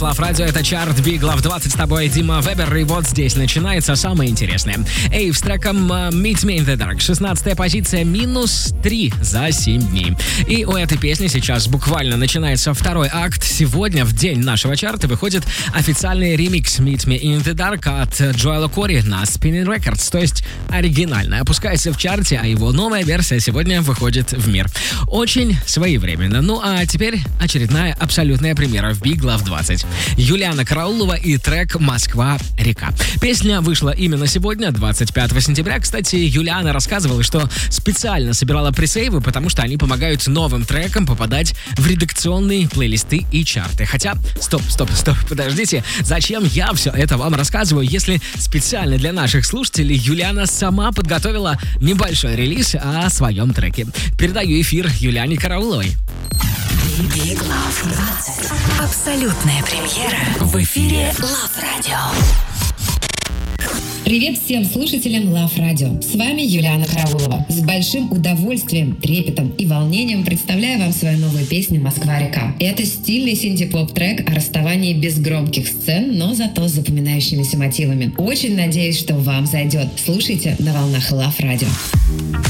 Love Radio, это чарт Big Love 20, с тобой Дима Вебер, и вот здесь начинается самое интересное. Эйв с треком Meet Me in the Dark, 16-я позиция, -3 за 7 дней. И у этой песни сейчас буквально начинается второй акт. Сегодня, в день нашего чарта, выходит официальный ремикс Meet Me in the Dark от Джоэла Кори на Spinning Records, то есть оригинально. Опускается в чарте, а его новая версия сегодня выходит в мир. Очень своевременно. Ну а теперь очередная абсолютная премьера в Big Love 20. Юлиана Караулова и трек «Москва-река». Песня вышла именно сегодня, 25 сентября. Кстати, Юлиана рассказывала, что специально собирала пресейвы, потому что они помогают новым трекам попадать в редакционные плейлисты и чарты. Хотя, стоп, подождите, зачем я все это вам рассказываю, если специально для наших слушателей Юлиана сама подготовила небольшой релиз о своем треке. Передаю эфир Юлиане Карауловой. Big Love 20. Абсолютная премьера в эфире Love Radio. Привет всем слушателям Love Radio. С вами Юлиана Караулова. С большим удовольствием, трепетом и волнением представляю вам свою новую песню «Москва-река». Это стильный синти-поп-трек о расставании без громких сцен, но зато с запоминающимися мотивами. Очень надеюсь, что вам зайдет. Слушайте на волнах Love Radio.